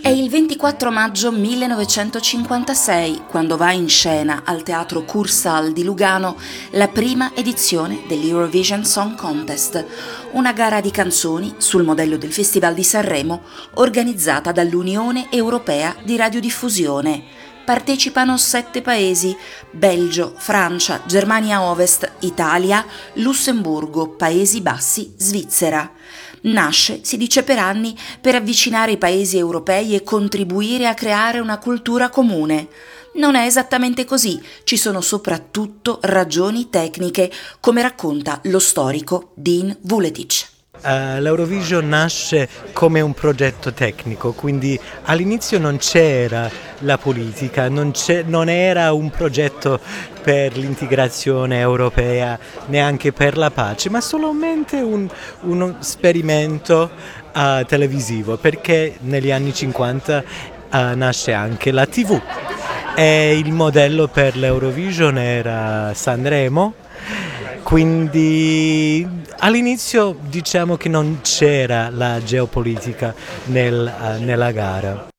È il 24 maggio 1956 quando va in scena al Teatro Kursaal di Lugano la prima edizione dell'Eurovision Song Contest, una gara di canzoni sul modello del Festival di Sanremo organizzata dall'Unione Europea di Radiodiffusione. Partecipano 7 paesi: Belgio, Francia, Germania Ovest, Italia, Lussemburgo, Paesi Bassi, Svizzera. Nasce, si dice per anni, per avvicinare i paesi europei e contribuire a creare una cultura comune. Non è esattamente così, ci sono soprattutto ragioni tecniche, come racconta lo storico Dean Vuletic. L'Eurovision nasce come un progetto tecnico, quindi all'inizio non c'era la politica, non era un progetto per l'integrazione europea, neanche per la pace, ma solamente uno sperimento televisivo, perché negli anni 50 nasce anche la TV e il modello per l'Eurovision era Sanremo. Quindi all'inizio diciamo che non c'era la geopolitica nella gara.